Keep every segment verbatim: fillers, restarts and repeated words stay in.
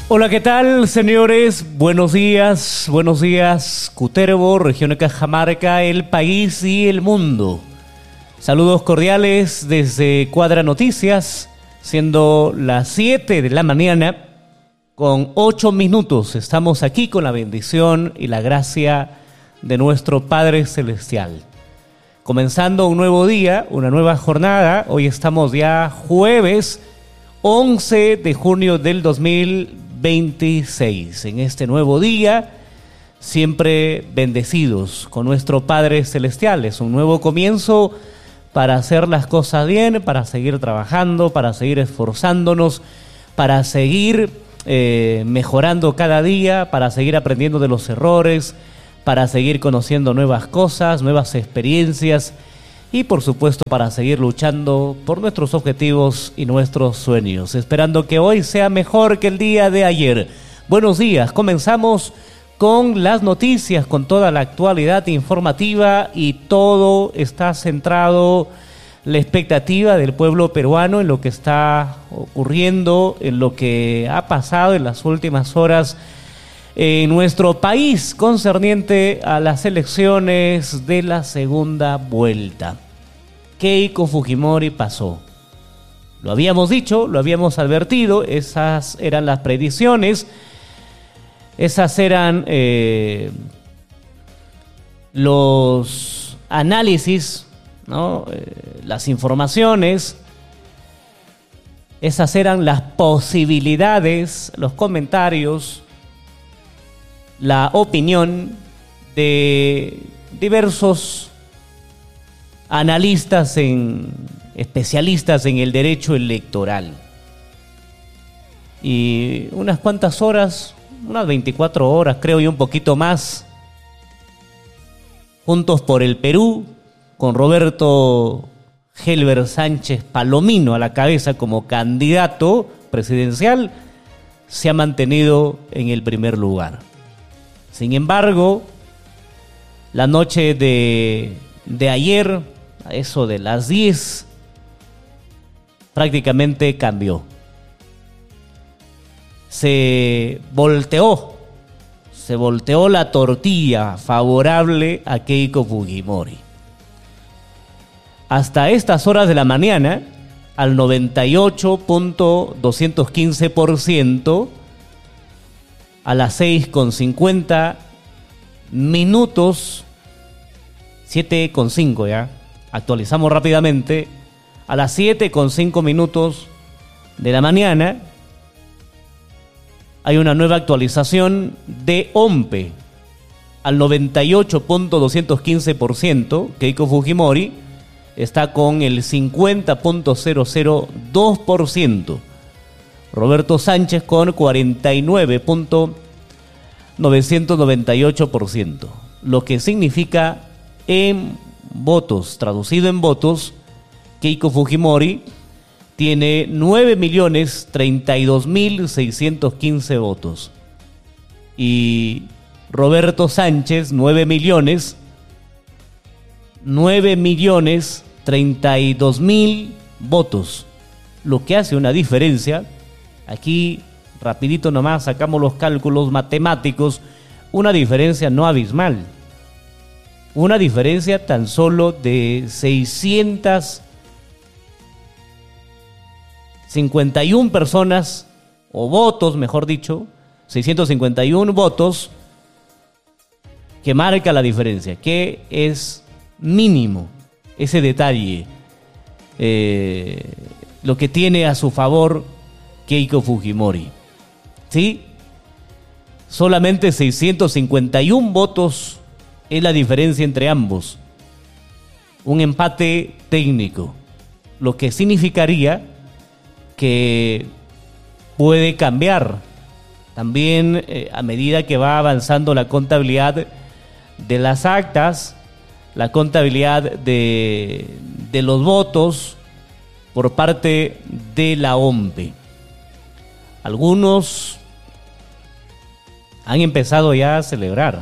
Hola, ¿qué tal, señores? Buenos días, buenos días, Cutervo, región de Cajamarca, el país y el mundo. Saludos cordiales desde Cuadra Noticias, siendo las siete de la mañana, con ocho minutos. Estamos aquí con la bendición y la gracia de nuestro Padre Celestial. Comenzando un nuevo día, una nueva jornada. Hoy estamos ya jueves once de junio del dos mil veintiséis. En este nuevo día, siempre bendecidos con nuestro Padre Celestial. Es un nuevo comienzo para hacer las cosas bien, para seguir trabajando, para seguir esforzándonos, para seguir eh, mejorando cada día, para seguir aprendiendo de los errores, para seguir conociendo nuevas cosas, nuevas experiencias y por supuesto para seguir luchando por nuestros objetivos y nuestros sueños, esperando que hoy sea mejor que el día de ayer. Buenos días, comenzamos con las noticias, con toda la actualidad informativa y todo está centrado, la expectativa del pueblo peruano en lo que está ocurriendo, en lo que ha pasado en las últimas horas en nuestro país concerniente a las elecciones de la segunda vuelta. Keiko Fujimori pasó. Lo habíamos dicho, lo habíamos advertido, esas eran las predicciones, esas eran eh, los análisis, ¿no? Eh, las informaciones, esas eran las posibilidades, los comentarios, la opinión de diversos analistas, en, especialistas en el derecho electoral. Y unas cuantas horas, unas veinticuatro horas, creo yo, un poquito más, Juntos por el Perú, con Roberto Helber Sánchez Palomino a la cabeza como candidato presidencial, se ha mantenido en el primer lugar. Sin embargo, la noche de, de ayer, a eso de las diez, prácticamente cambió. Se volteó, se volteó la tortilla favorable a Keiko Fujimori. Hasta estas horas de la mañana, al noventa y ocho punto doscientos quince por ciento, a las seis con cincuenta minutos, siete con cinco ya, actualizamos rápidamente, a las siete con cinco minutos de la mañana, hay una nueva actualización de OMPE, al noventa y ocho punto doscientos quince por ciento, Keiko Fujimori está con el cincuenta punto cero cero dos por ciento. Roberto Sánchez con cuarenta y nueve punto novecientos noventa y ocho por ciento, lo que significa en votos, traducido en votos, Keiko Fujimori tiene nueve millones treinta y dos mil seiscientos quince votos y Roberto Sánchez nueve millones nueve millones treinta y dos mil votos, lo que hace una diferencia. Aquí, rapidito nomás, sacamos los cálculos matemáticos, una diferencia no abismal, una diferencia tan solo de seiscientas cincuenta y una personas, o votos, mejor dicho, seiscientos cincuenta y uno votos, que marca la diferencia, que es mínimo ese detalle, eh, lo que tiene a su favor Keiko Fujimori. ¿Sí? Solamente seiscientos cincuenta y uno votos es la diferencia entre ambos. Un empate técnico, lo que significaría que puede cambiar también eh, a medida que va avanzando la contabilidad de las actas, la contabilidad de, de los votos por parte de la OMPE. Algunos han empezado ya a celebrar.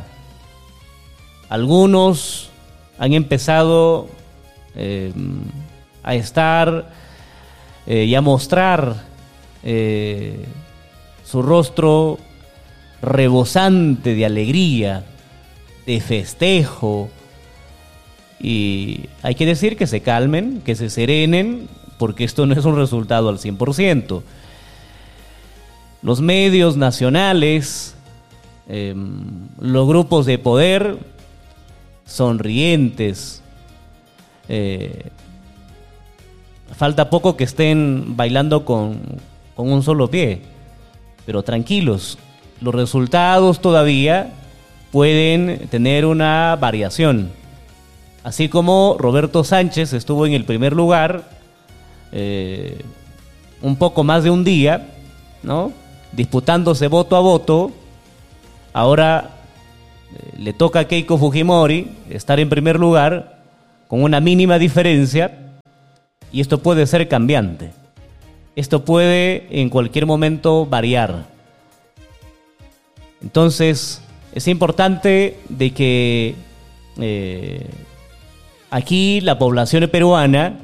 Algunos han empezado eh, a estar eh, y a mostrar eh, su rostro rebosante de alegría, de festejo. Y hay que decir que se calmen, que se serenen, porque esto no es un resultado al cien por ciento. Los medios nacionales, eh, los grupos de poder, sonrientes. Eh, falta poco que estén bailando con, con un solo pie, pero tranquilos, los resultados todavía pueden tener una variación. Así como Roberto Sánchez estuvo en el primer lugar eh, un poco más de un día, ¿no?, disputándose voto a voto, ahora eh, le toca a Keiko Fujimori estar en primer lugar con una mínima diferencia, y esto puede ser cambiante. Esto puede en cualquier momento variar. Entonces, es importante de que eh, aquí la población peruana